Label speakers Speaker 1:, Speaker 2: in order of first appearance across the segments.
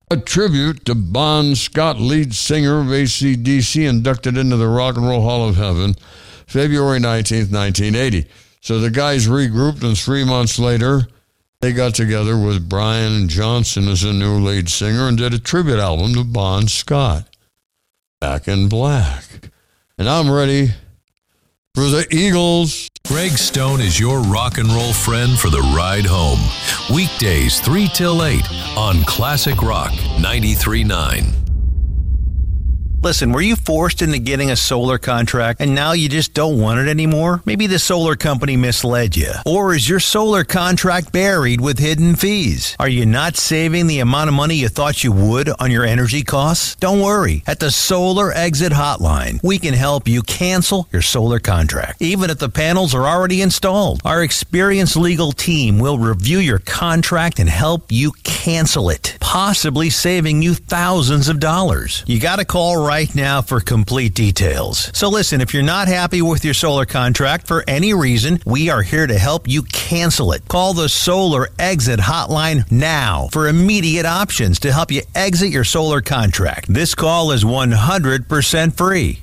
Speaker 1: A tribute to Bon Scott, lead singer of AC/DC, inducted into the Rock and Roll Hall of Heaven, February 19th, 1980. So the guys regrouped, and 3 months later, they got together with Brian Johnson as a new lead singer and did a tribute album to Bon Scott, Back in Black. And I'm ready for the Eagles.
Speaker 2: Greg Stone is your rock and roll friend for the ride home. Weekdays 3 till 8 on Classic Rock 93.9.
Speaker 3: Listen, were you forced into getting a solar contract and now you just don't want it anymore? Maybe the solar company misled you. Or is your solar contract buried with hidden fees? Are you not saving the amount of money you thought you would on your energy costs? Don't worry. At the Solar Exit Hotline, we can help you cancel your solar contract, even if the panels are already installed. Our experienced legal team will review your contract and help you cancel it, possibly saving you thousands of dollars. You got to call right now for complete details. So listen, if you're not happy with your solar contract for any reason, we are here to help you cancel it. Call the Solar Exit Hotline now for immediate options to help you exit your solar contract. This call is 100% free.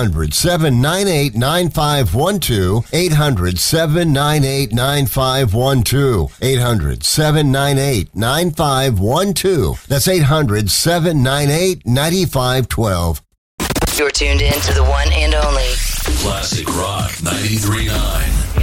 Speaker 4: 800-798-9512. 800-798-9512. 800-798-9512. That's 800-798-9512.
Speaker 5: You're tuned in to the one and only
Speaker 2: Classic Rock 93.9.